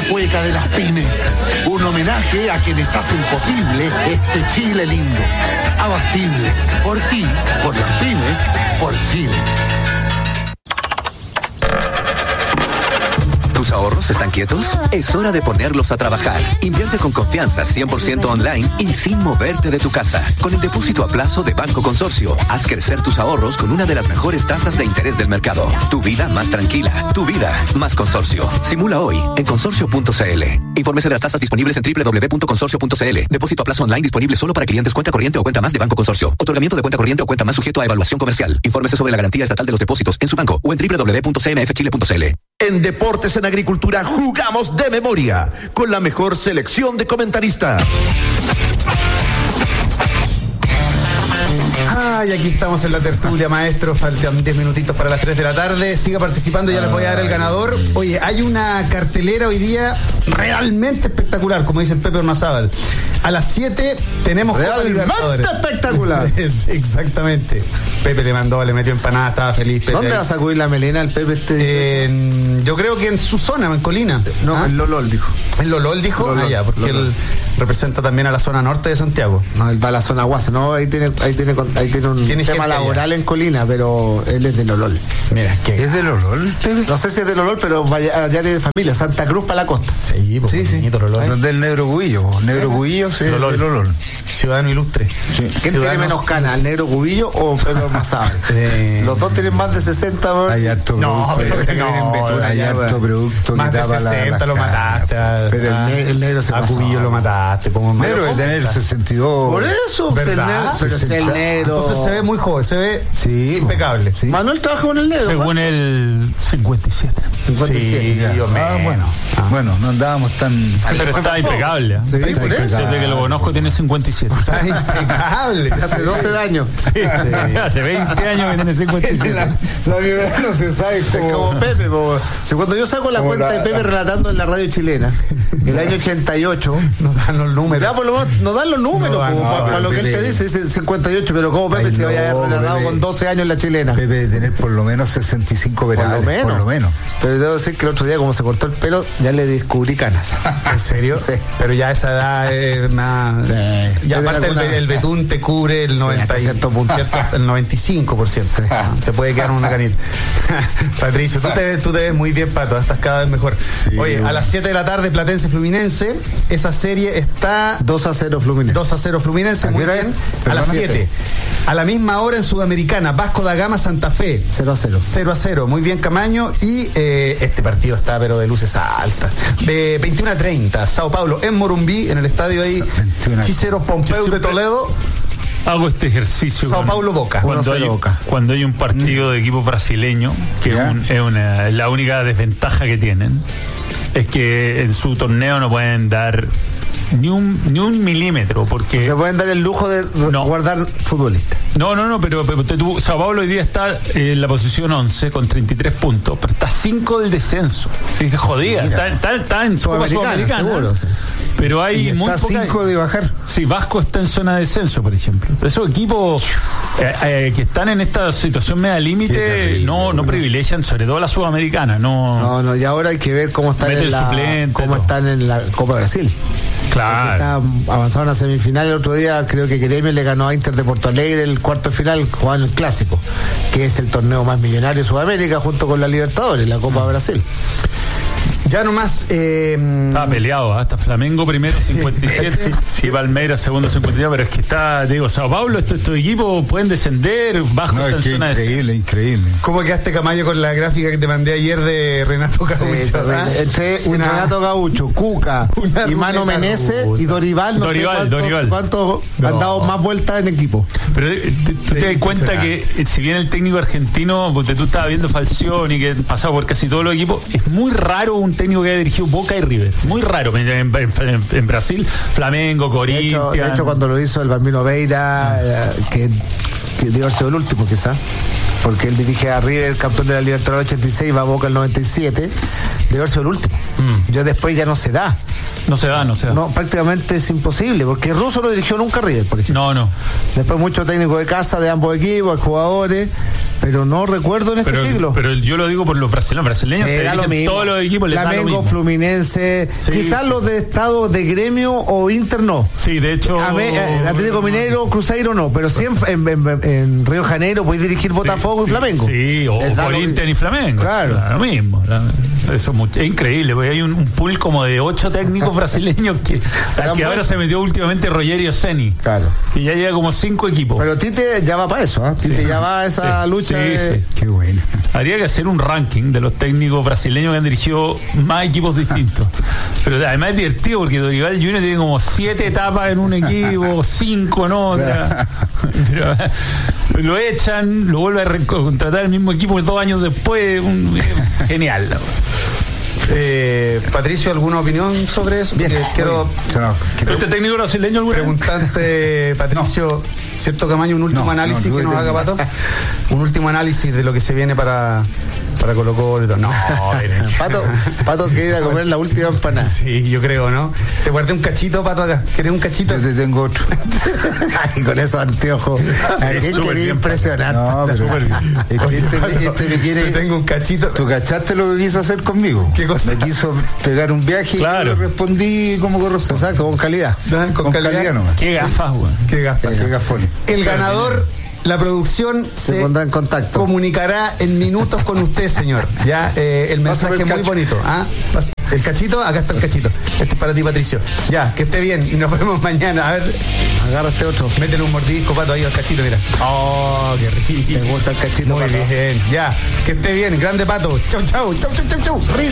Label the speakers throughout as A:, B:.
A: cueca de las pymes. Un homenaje a quienes hacen posible este Chile lindo. Abastible. Por ti, por las pymes, por Chile.
B: ¿Tus ahorros están quietos? Es hora de ponerlos a trabajar. Invierte con confianza 100% online y sin moverte de tu casa. Con el depósito a plazo de Banco Consorcio, haz crecer tus ahorros con una de las mejores tasas de interés del mercado. Tu vida más tranquila. Tu vida más Consorcio. Simula hoy en consorcio.cl. Infórmese de las tasas disponibles en www.consorcio.cl. Depósito a plazo online disponible solo para clientes cuenta corriente o cuenta más de Banco Consorcio. Otorgamiento de cuenta corriente o cuenta más sujeto a evaluación comercial. Infórmese sobre la garantía estatal de los depósitos en su banco o en www.cmfchile.cl.
C: En Deportes en Agricultura jugamos de memoria con la mejor selección de comentaristas.
D: Y aquí estamos en la tertulia, maestro. Faltan 10 minutitos para las 3 de la tarde. Siga participando, ya les voy a dar el ganador. Oye, hay una cartelera hoy día realmente espectacular, como dice el Pepe Ormazábal. A las 7 tenemos Copa Libertadores.
E: Espectacular.
D: Exactamente. Pepe le metió empanada, estaba feliz. Pepe.
E: ¿Dónde va a sacudir la melena el Pepe
D: yo creo que en su zona, en Colina.
E: No, en Lolol dijo.
D: ¿En Lolol dijo?
E: Lolol,
D: ya, porque
E: Lolol.
D: Él representa también a la zona norte de Santiago.
E: No, él va a la zona Guasa. No, ahí tiene un tema laboral en Colina, pero él es de Lolol.
D: Mira, ¿qué?
E: ¿Es de Lolol, Pepe? No sé si es de Lolol, pero allá tiene familia, Santa Cruz para la costa.
D: Sí, pues,
E: sí.
D: Lolol.
F: Del Negro Cubillo. Negro Cubillo, sí,
D: Lolol.
F: de Lolol.
D: Ciudadano ilustre.
E: Sí. ¿Quién tiene menos canas, el Negro Cubillo o Pedro Ormazábal? Los dos tienen más de 60, ¿verdad?
F: Hay harto producto. Hay harto producto
D: más de 60 lo mataste.
E: Pero el negro se
D: a
E: pasó.
D: Cubillo lo mataste. Como
F: Negro debe tener 62.
E: Por eso,
D: ¿verdad?
E: pero es el negro.
D: Entonces se ve muy joven, se ve
E: impecable.
D: Sí.
E: Manuel trabaja con el negro.
G: Según el 57.
E: 57.
D: Sí,
F: bueno, no andábamos tan.
G: Pero está impecable.
E: Sí, por eso.
G: Desde que lo conozco tiene 57.
D: Está impecable.
E: Hace 12 años.
G: Sí. Hace 20 años que tiene 57.
F: La verdad no se sabe
E: como Pepe. Si cuando yo saco la cuenta de Pepe relatando en la radio chilena, el año 88,
D: nos dan los números.
E: Ya por lo menos nos dan los números, para lo que él te dice 58, pero como Pepe se vaya a haber relatado con 12 años en la chilena.
F: Pepe debe tener por lo menos 65 verales. Por lo menos.
E: Pero debo decir que el otro día, como se cortó el pelo, ya le descubrí canas.
D: ¿En serio?
E: Sí.
D: Pero ya a esa edad es más. Sí. Y aparte el betún te cubre el 90 el 95%. Sí. Te puede quedar una canita. Patricio, tú te ves muy bien, Pato. Estás cada vez mejor. Sí. Oye, a las 7 de la tarde, Platense Fluminense. Esa serie está
E: 2-0 Fluminense.
D: 2-0 Fluminense, muy bien. A las 7. A la misma hora en Sudamericana, Vasco da Gama, Santa Fe.
E: 0-0.
D: 0-0. Muy bien, Camaño. Y este partido está, pero de luces altas. 21:30, Sao Paulo en Morumbí, en el estadio ahí. Cicero Pompeu de Toledo.
G: Hago este ejercicio.
D: Sao Paulo Boca.
G: Cuando hay un partido de equipo brasileño, que es la única desventaja que tienen, es que en su torneo no pueden dar ni un milímetro, porque
E: se pueden dar el lujo de guardar futbolistas.
G: No, pero Sao Paulo hoy día está en la posición 11 con 33 puntos, pero está 5 del descenso. Así que jodida, está en Copa Sudamericana. Seguro, sí. Pero hay muy poca.
F: 5 de bajar.
G: Sí, Vasco está en zona de descenso, por ejemplo. Esos equipos que están en esta situación media límite no privilegian, sobre todo la Sudamericana.
E: No, y ahora hay que ver cómo están en la Copa Brasil.
G: Claro.
E: Avanzaron a semifinal el otro día, creo que Gremio le ganó a Inter de Porto Alegre el cuarto de final, jugando el Clásico, que es el torneo más millonario de Sudamérica junto con la Libertadores, la Copa Brasil.
D: Ya nomás
G: está peleado, hasta Flamengo primero 57 y Palmeiras segundo 52, pero es que está, digo, Sao Paulo, estos equipos pueden descender, Vasco está en zona de
F: increíble.
D: ¿Cómo quedaste, Camayo, con la gráfica que te mandé ayer de Renato Gaucho?
E: Sí, entre Renato Gaucho, Cuca y Mano Menezes y Dorival, cuántos han dado más vueltas en equipo.
G: Pero tú te das cuenta que si bien el técnico argentino, porque tú estabas viendo Falcioni, que pasaba por casi todos los equipos, es muy raro un técnico que haya dirigido Boca y River. Muy raro. En Brasil, Flamengo, Corinthians.
E: De hecho, cuando lo hizo el Bambino Veira, que debe haber sido el último, quizás, porque él dirige a River, campeón de la Libertadores 86, va a Boca el 97, debe haber sido el último. Yo después ya no se da.
G: No se da.
E: No, prácticamente es imposible, porque Russo no dirigió nunca River, por ejemplo.
G: No.
E: Después muchos técnicos de casa de ambos equipos, jugadores, pero no recuerdo en este siglo.
G: Pero yo lo digo por los brasileños
E: Sí,
G: todos los equipos les da lo
E: Flamengo,
G: mismo.
E: Fluminense, quizás los de estado de Gremio o Inter no.
G: Sí, de hecho.
E: Atlético Mineiro, Cruzeiro no, pero siempre en Río de Janeiro puedes dirigir Botafogo y Flamengo.
G: Sí, o por Inter y Flamengo.
E: Claro.
G: Lo mismo. Eso es increíble, porque hay un pool como de 8 técnicos brasileños que ahora se metió últimamente Rogerio Ceni.
E: Claro.
G: Que ya llega como 5 equipos.
E: Pero Tite ya va para eso, ¿eh? Tite ya va a esa lucha.
G: Sí.
F: Qué bueno.
G: Habría que hacer un ranking de los técnicos brasileños que han dirigido más equipos distintos. Pero además es divertido porque Dorival Junior tiene como 7 etapas en un equipo, 5 en otra. Pero, lo echan, lo vuelve a contratar el mismo equipo 2 años después. Genial.
D: Patricio, ¿alguna opinión sobre eso?
F: Bien,
D: quiero
G: ¿Este técnico brasileño alguna vez?
D: preguntarte, Patricio, ¿cierto, Camaño, un último análisis que nos haga Pato? Un último análisis de lo que se viene para Colo-Colo y todo. No,
E: Pato quiere ir a comer la última empanada.
D: Sí, yo creo, ¿no? Te guardé un cachito, Pato, acá. ¿Querés un cachito?
F: Yo te tengo otro.
E: Ay, con esos anteojos. ¿A quién quería impresionar?
F: No, pero este me quiere.
D: Te tengo un cachito.
F: ¿Tú cachaste lo que quiso hacer conmigo?
D: ¿Qué cosa?
F: Me quiso pegar un viaje y yo respondí como corresponde.
E: Exacto, con calidad.
F: Con calidad nomás.
G: Qué gafas, güey.
D: Qué gafas.
F: Qué gafones.
D: El ganador, la producción
E: se pondrá en contacto.
D: Comunicará en minutos con usted, señor. Ya, el mensaje es muy bonito. El cachito, acá está el cachito. Este es para ti, Patricio. Ya, que esté bien y nos vemos mañana. A ver,
E: agarra este otro.
D: Métele un mordisco, Pato, ahí al cachito, mira. Oh, qué rico.
E: Me gusta el cachito,
D: muy
E: Pato.
D: Bien. Ya, que esté bien. Grande, Pato. Chau. Ril.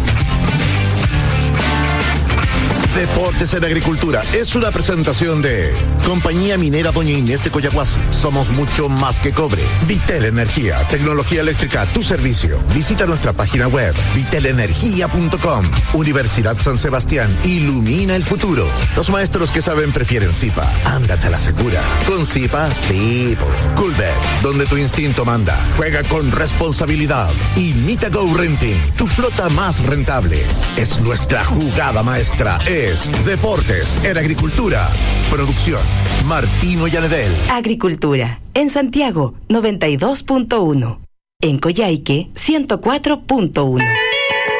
C: Deportes en Agricultura es una presentación de Compañía Minera Doña Inés de Coyahuasi. Somos mucho más que cobre. Vitel Energía, tecnología eléctrica a tu servicio. Visita nuestra página web vitelenergia.com. Universidad San Sebastián, ilumina el futuro. Los maestros que saben prefieren Zipa. Ándate a la segura. Con Zipa, sí. Coolbet, donde tu instinto manda. Juega con responsabilidad. Y Mita Go Renting, tu flota más rentable. Es nuestra jugada maestra. Es Deportes en Agricultura. Producción Martino Yanedel.
H: Agricultura. En Santiago, 92.1. En Coyhaique, 104.1.